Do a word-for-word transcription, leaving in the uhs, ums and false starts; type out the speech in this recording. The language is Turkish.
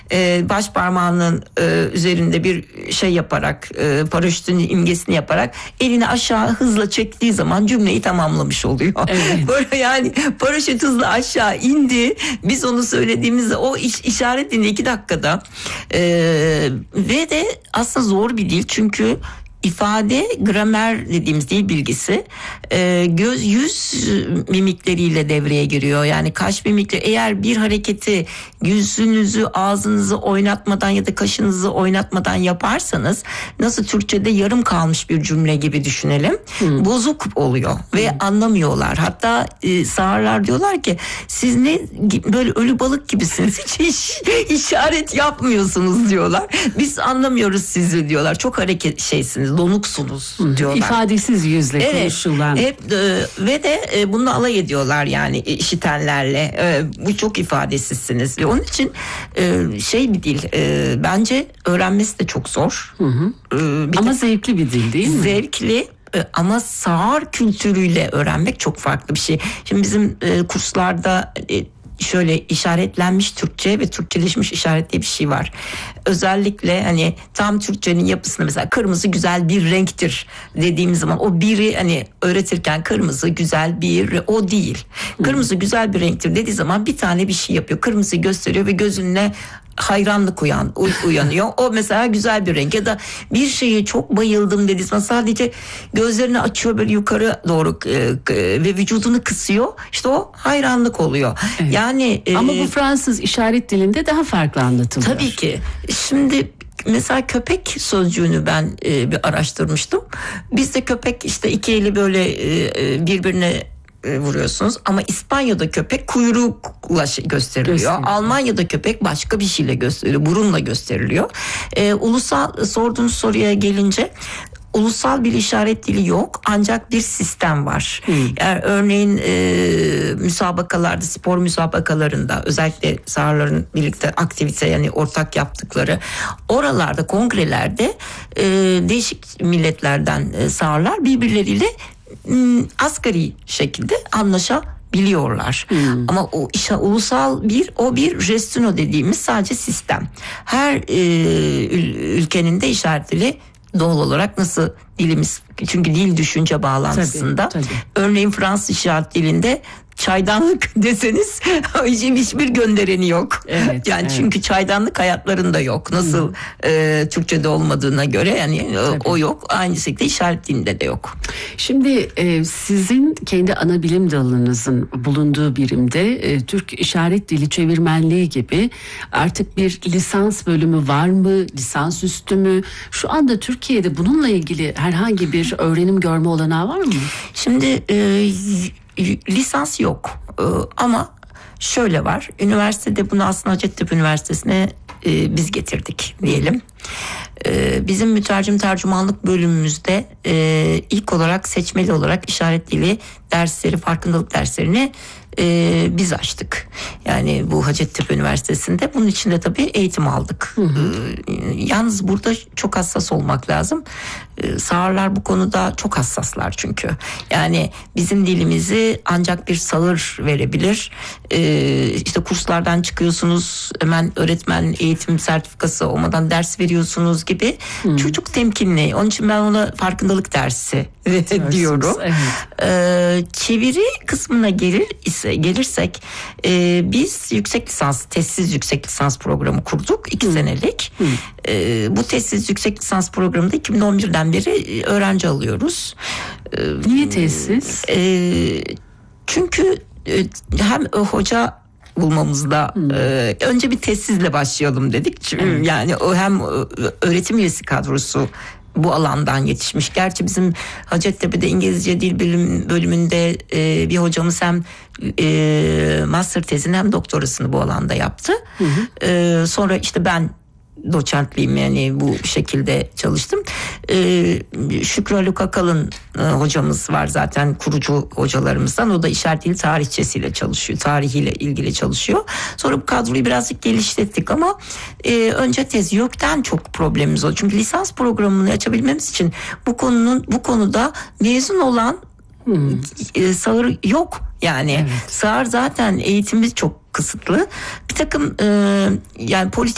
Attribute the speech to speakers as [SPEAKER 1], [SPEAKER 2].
[SPEAKER 1] e, baş parmağının e, üzerinde bir şey yaparak e, paraşütün imgesini yaparak elini aşağı hızla çektiği zaman cümleyi tamamlamış oluyor.
[SPEAKER 2] Evet.
[SPEAKER 1] Böyle yani paraşüt hızla aşağı indi. Biz onu söylediğimizde o iş, işaret dili iki dakikada e, ve de aslında zor bir dil çünkü ifade, gramer dediğimiz dil bilgisi e, göz yüz mimikleriyle devreye giriyor. Yani kaş mimikleri, eğer bir hareketi yüzünüzü, ağzınızı oynatmadan ya da kaşınızı oynatmadan yaparsanız, nasıl Türkçe'de yarım kalmış bir cümle gibi düşünelim. Hmm. Bozuk oluyor hmm. ve anlamıyorlar. Hatta e, sağırlar diyorlar ki siz ne böyle ölü balık gibisiniz. Hiç iş, işaret yapmıyorsunuz diyorlar. Biz anlamıyoruz sizi diyorlar. Çok hareket şeysiniz, donuksunuz diyorlar.
[SPEAKER 2] İfadesiz yüzle evet, konuşulan.
[SPEAKER 1] Hep, e, ve de e, bununla alay ediyorlar yani işitenlerle. E, bu çok ifadesizsiniz. Ve onun için e, şey bir dil. E, bence öğrenmesi de çok zor. Hı hı. E,
[SPEAKER 2] Ama de, zevkli bir dil değil mi?
[SPEAKER 1] Zevkli. Ama sağır kültürüyle öğrenmek çok farklı bir şey. Şimdi bizim e, kurslarda e, şöyle işaretlenmiş Türkçe ve Türkçeleşmiş işaret diye bir şey var. Özellikle hani tam Türkçenin yapısında mesela kırmızı güzel bir renktir dediğimiz zaman o biri hani öğretirken kırmızı güzel bir o değil. Kırmızı hmm. güzel bir renktir dediği zaman bir tane bir şey yapıyor. Kırmızıyı gösteriyor ve gözünle hayranlık uyan, uyanıyor. O mesela güzel bir renk. Ya da bir şeye çok bayıldım dediği zaman sadece gözlerini açıyor böyle yukarı doğru e, e, ve vücudunu kısıyor. İşte o hayranlık oluyor.
[SPEAKER 2] Evet.
[SPEAKER 1] Yani e,
[SPEAKER 2] ama bu Fransız işaret dilinde daha farklı anlatılıyor.
[SPEAKER 1] Tabii ki. Şimdi mesela köpek sözcüğünü ben e, bir araştırmıştım. Bizde köpek işte iki eli böyle e, birbirine vuruyorsunuz ama İspanya'da köpek kuyrukla gösteriliyor. Gösteriyor. Almanya'da köpek başka bir şeyle gösteriliyor. Burunla gösteriliyor. Ee, ulusal sorduğunuz soruya gelince ulusal bir işaret dili yok ancak bir sistem var. Hmm. Yani örneğin e, müsabakalarda, spor müsabakalarında özellikle sağırların birlikte aktivite yani ortak yaptıkları oralarda, kongrelerde e, değişik milletlerden e, sağırlar birbirleriyle asgari şekilde anlaşabiliyorlar. Hmm. Ama o işe ulusal bir o bir restino dediğimiz sadece sistem. Her e, ülkenin de işaret dili doğal olarak nasıl dilimiz çünkü dil düşünce bağlantısında. Tabii, tabii. Örneğin Fransız işaret dilinde çaydanlık deseniz hiçbir göndereni yok. Evet, yani evet. Çünkü çaydanlık hayatlarında yok. Nasıl e, Türkçe'de olmadığına göre yani Tabii. o yok. Aynı şekilde işaret dilinde de yok.
[SPEAKER 2] Şimdi e, sizin kendi ana bilim dalınızın bulunduğu birimde e, Türk İşaret Dili Çevirmenliği gibi artık bir lisans bölümü var mı? Lisans üstü mü? Şu anda Türkiye'de bununla ilgili herhangi bir öğrenim görme olanağı var mı?
[SPEAKER 1] Şimdi e, lisans yok ee, ama şöyle var. Üniversitede bunu aslında Hacettepe Üniversitesi'ne e, biz getirdik diyelim. E, bizim mütercim tercümanlık bölümümüzde e, ilk olarak seçmeli olarak işaret dili dersleri, farkındalık derslerini e, biz açtık. Yani bu Hacettepe Üniversitesi'nde bunun için de tabii eğitim aldık. Hı hı. E, yalnız burada çok hassas olmak lazım. E, sağırlar bu konuda çok hassaslar çünkü. Yani bizim dilimizi ancak bir sağır verebilir. E, işte kurslardan çıkıyorsunuz, hemen öğretmen eğitim sertifikası olmadan ders veriyorsunuz gibi. Hı. Çocuk temkinli. Onun için ben ona farkındalık dersi diyorum. Evet. E, çeviri kısmına gelir ise gelirsek e, biz yüksek lisans, tezsiz yüksek lisans programı kurduk. iki Hı. senelik. Hı. E, bu tezsiz yüksek lisans programında iki bin on birden beri öğrenci alıyoruz.
[SPEAKER 2] E, Niye tezsiz?
[SPEAKER 1] E, çünkü e, hem hoca bulmamızda hmm. e, önce bir tezsizle başlayalım dedik. Çünkü hmm. yani o hem öğretim üyesi kadrosu bu alandan yetişmiş. Gerçi bizim Hacettepe'de İngilizce Dil Bilim bölümünde e, bir hocamız hem e, master tezini hem doktorasını bu alanda yaptı. Hmm. E, sonra işte ben doçentliyim yani bu şekilde çalıştım. Ee, Şükrü Haluk Akalın e, hocamız var zaten kurucu hocalarımızdan. O da işaret dili tarihçesiyle çalışıyor. Tarihiyle ilgili çalışıyor. Sonra bu kadroyu birazcık geliştirdik ama e, önce tez YÖK'ten çok problemimiz oldu. Çünkü lisans programını açabilmemiz için bu konunun bu konuda mezun olan hmm. e, sağır yok. Yani evet. Sağır zaten eğitimi çok kısıtlı. Bir takım e, yani politik